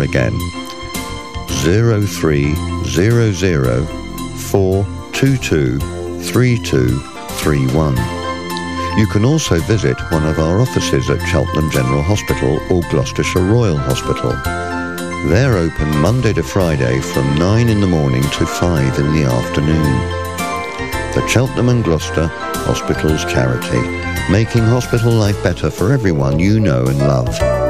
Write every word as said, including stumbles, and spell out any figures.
again, zero three zero zero four two two three two three one. You can also visit one of our offices at Cheltenham General Hospital or Gloucestershire Royal Hospital. They're open Monday to Friday from nine in the morning to five in the afternoon. The Cheltenham and Gloucester Hospitals Charity, making hospital life better for everyone you know and love.